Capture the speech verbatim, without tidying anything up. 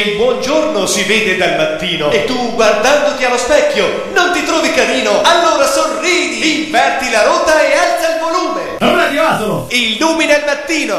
Il buongiorno si vede dal mattino e tu, guardandoti allo specchio, non ti trovi carino, allora sorridi, inverti la rotta e alza il volume. Non è arrivato! Illumina il mattino.